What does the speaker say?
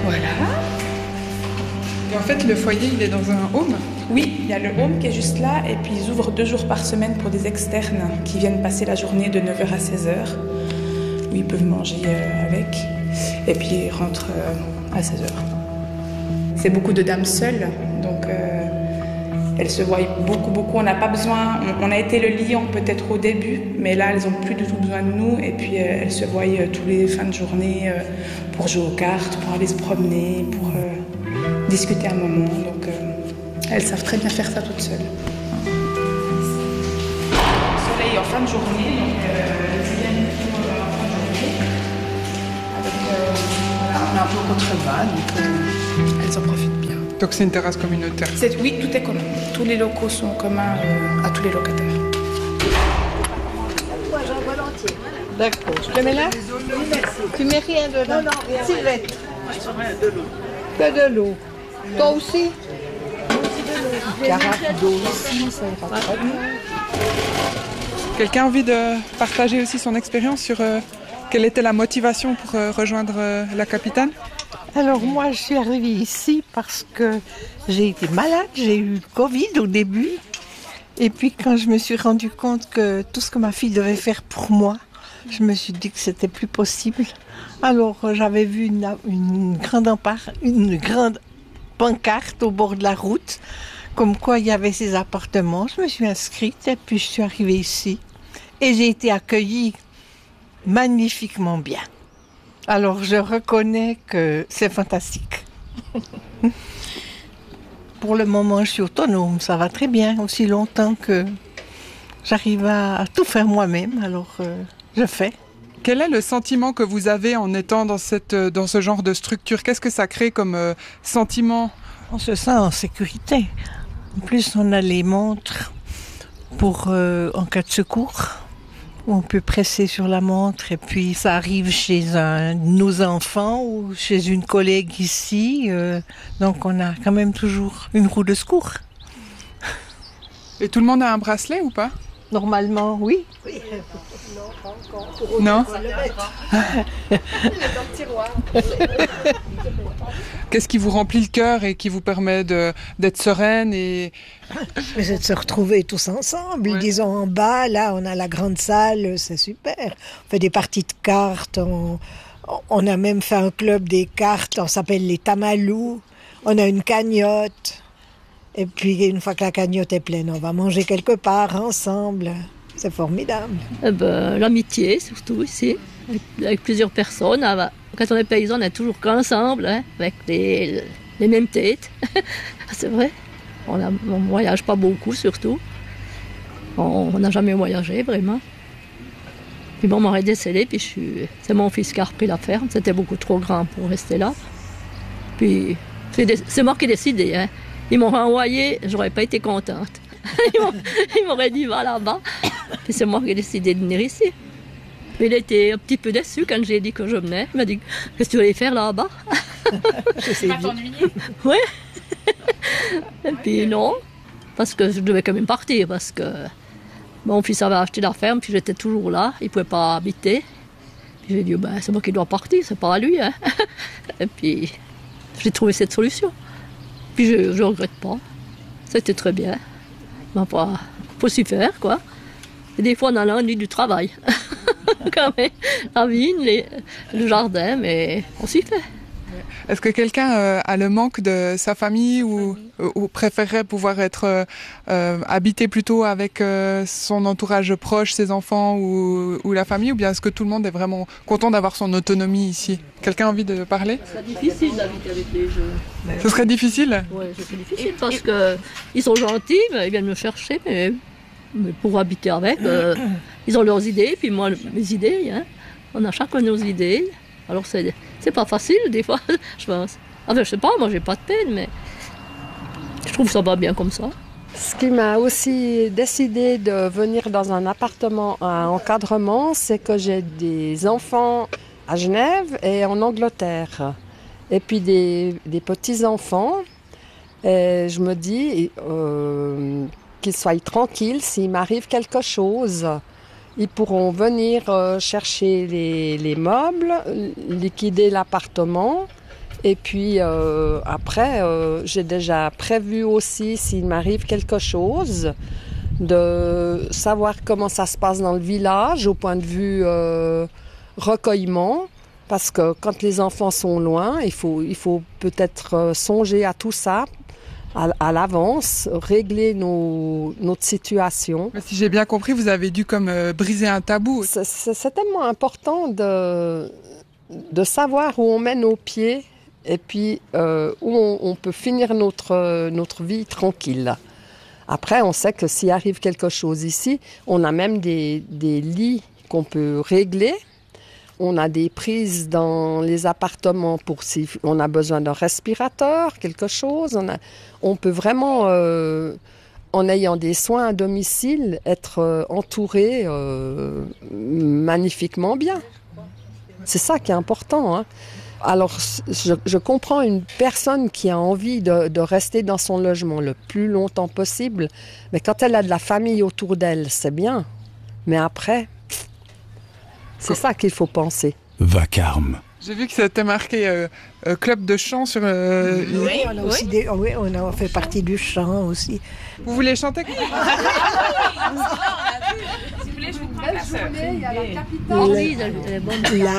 Voilà. Et en fait, le foyer, il est dans un home? Oui, il y a le home qui est juste là et puis ils ouvrent 2 jours par semaine pour des externes qui viennent passer la journée de 9h à 16h où ils peuvent manger avec et puis ils rentrent à 16h. C'est beaucoup de dames seules, donc elles se voient beaucoup. On n'a pas besoin, on a été le liant peut-être au début, mais là elles n'ont plus du tout besoin de nous et puis elles se voient tous les fins de journée pour jouer aux cartes, pour aller se promener, pour discuter un moment. Donc elles savent très bien faire ça toutes seules. Le soleil en fin de journée, donc elles viennent plutôt en fin de journée. Avec, voilà, on a un peu au contrebas, donc elles en profitent bien. Donc c'est une terrasse communautaire? Oui, tout est commun. Tous les locaux sont communs à tous les locataires. Moi, j'en volontiers. D'accord. Je le mets là? Oui, merci. Tu mets rien dedans? Non, rien. Sylvette. Moi, je prends de l'eau. Que de l'eau. Toi aussi? Carafe d'eau ici, ça ira très bien. Quelqu'un a envie de partager aussi son expérience sur quelle était la motivation pour rejoindre la Capitane? Alors moi, je suis arrivée ici parce que j'ai été malade, j'ai eu le Covid au début. Et puis quand je me suis rendu compte que tout ce que ma fille devait faire pour moi, je me suis dit que c'était plus possible. Alors j'avais vu une grande pancarte au bord de la route, comme quoi il y avait ces appartements. Je me suis inscrite et puis je suis arrivée ici. Et j'ai été accueillie magnifiquement bien. Alors je reconnais que c'est fantastique. Pour le moment, je suis autonome, ça va très bien, aussi longtemps que j'arrive à tout faire moi-même, alors je fais. Quel est le sentiment que vous avez en étant dans ce genre de structure? Qu'est-ce que ça crée comme sentiment? On se sent en sécurité. En plus, on a les montres pour en cas de secours. On peut presser sur la montre et puis ça arrive chez un de nos enfants ou chez une collègue ici. Donc on a quand même toujours une roue de secours. Et tout le monde a un bracelet ou pas? Normalement, oui. Oui. Non, pas encore. Non. Qu'est-ce qui vous remplit le cœur et qui vous permet d'être sereine et... C'est de se retrouver tous ensemble. Ouais. Disons en bas, là, on a la grande salle, c'est super. On fait des parties de cartes. On a même fait un club des cartes. On s'appelle les Tamalous. On a une cagnotte. Et puis, une fois que la cagnotte est pleine, on va manger quelque part ensemble. C'est formidable. L'amitié, surtout ici, avec plusieurs personnes. Quand on est paysan, on est toujours qu'ensemble, hein, avec les mêmes têtes. C'est vrai. On ne voyage pas beaucoup, surtout. On n'a jamais voyagé, vraiment. Puis mon mari est décédé, puis c'est mon fils qui a repris la ferme. C'était beaucoup trop grand pour rester là. Puis c'est moi qui ai décidé, hein. Ils m'ont renvoyé, j'aurais pas été contente. Ils m'auraient dit va là-bas. Puis c'est moi qui ai décidé de venir ici. Il était un petit peu déçu quand j'ai dit que je venais. Il m'a dit qu'est-ce que tu allais faire là-bas? Tu vas t'ennuyer? Oui. Et puis non, parce que je devais quand même partir, parce que mon fils avait acheté la ferme, puis j'étais toujours là, il ne pouvait pas habiter. Puis j'ai dit c'est moi qui dois partir, c'est pas à lui. Hein. Et puis j'ai trouvé cette solution. Puis je ne regrette pas. C'était très bien. Il faut s'y faire, quoi. Et des fois, on a l'ennui du travail. Quand même, la vigne, le jardin, mais on s'y fait. Est-ce que quelqu'un a le manque de sa famille ou préférerait pouvoir être habité plutôt avec son entourage proche, ses enfants ou la famille, ou bien est-ce que tout le monde est vraiment content d'avoir son autonomie ici? Quelqu'un a envie de parler? C'est difficile d'habiter avec les jeunes. Ce serait difficile? Oui, c'est difficile parce qu'ils sont gentils, mais ils viennent me chercher, mais pour habiter avec, ils ont leurs idées, puis moi mes idées. Hein. On a chacun nos idées. Alors c'est pas facile des fois, je pense. Enfin, je sais pas, moi j'ai pas de peine, mais je trouve que ça va bien comme ça. Ce qui m'a aussi décidé de venir dans un appartement à encadrement, c'est que j'ai des enfants à Genève et en Angleterre. Et puis des petits-enfants. Et je me dis qu'ils soient tranquilles s'il m'arrive quelque chose. Ils pourront venir chercher les meubles, liquider l'appartement Et puis après, j'ai déjà prévu aussi, s'il m'arrive quelque chose, de savoir comment ça se passe dans le village au point de vue recueillement. Parce que quand les enfants sont loin, il faut peut-être songer à tout ça à l'avance, régler notre situation. Mais si j'ai bien compris, vous avez dû comme briser un tabou. C'est tellement important de savoir où on met nos pieds et puis où on peut finir notre vie tranquille. Après, on sait que s'il arrive quelque chose ici, on a même des lits qu'on peut régler. On a des prises dans les appartements pour si on a besoin d'un respirateur, quelque chose. On peut vraiment, en ayant des soins à domicile, être entouré magnifiquement bien. C'est ça qui est important, hein. Alors, je comprends une personne qui a envie de rester dans son logement le plus longtemps possible, mais quand elle a de la famille autour d'elle, c'est bien. Mais après, c'est ça qu'il faut penser. Vacarme. J'ai vu que c'était marqué club de chant sur... Oui, on a aussi on a fait partie du chant aussi. Vous voulez chanter? Si vous voulez, je vous prends la sœur. Oui, elle est bonne.